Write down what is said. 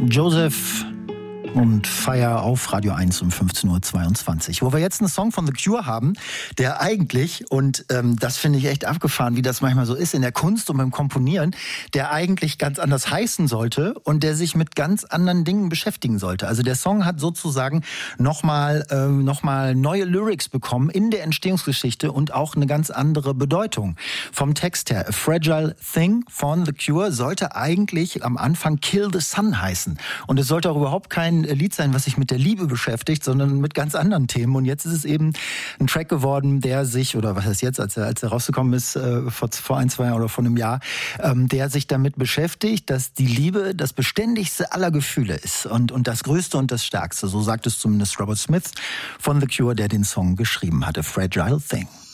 Joseph und Fire auf Radio 1 um 15.22 Uhr. Wo wir jetzt einen Song von The Cure haben, der eigentlich, und das finde ich echt abgefahren, wie das manchmal so ist in der Kunst und beim Komponieren, der eigentlich ganz anders heißen sollte und der sich mit ganz anderen Dingen beschäftigen sollte. Also der Song hat sozusagen nochmal neue Lyrics bekommen in der Entstehungsgeschichte und auch eine ganz andere Bedeutung. Vom Text her, A Fragile Thing von The Cure sollte eigentlich am Anfang Kill the Sun heißen. Und es sollte auch überhaupt kein Lied sein, was sich mit der Liebe beschäftigt, sondern mit ganz anderen Themen. Und jetzt ist es eben ein Track geworden, der sich, oder was heißt jetzt, als er rausgekommen ist, vor ein, 2 Jahren oder vor einem Jahr, der sich damit beschäftigt, dass die Liebe das beständigste aller Gefühle ist und das Größte und das Stärkste. So sagt es zumindest Robert Smith von The Cure, der den Song geschrieben hatte, Fragile Thing.